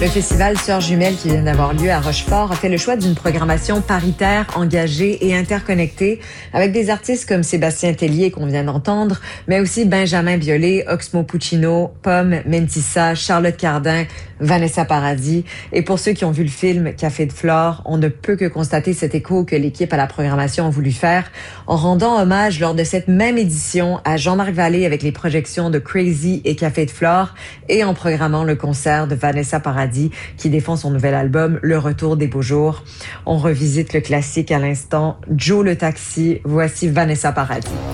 Le festival Sœurs Jumelles qui vient d'avoir lieu à Rochefort a fait le choix d'une programmation paritaire, engagée et interconnectée avec des artistes comme Sébastien Tellier qu'on vient d'entendre, mais aussi Benjamin Biolay, Oxmo Puccino, Pomme, Mentissa, Charlotte Cardin, Vanessa Paradis. Et pour ceux qui ont vu le film Café de Flore, on ne peut que constater cet écho que l'équipe à la programmation a voulu faire en rendant hommage lors de cette même édition à Jean-Marc Vallée avec les projections de Crazy et Café de Flore et en programmant le concert de Vanessa Paradis qui défend son nouvel album Le Retour des Beaux Jours. On revisite le classique à l'instant, Joe le Taxi. Voici Vanessa Paradis.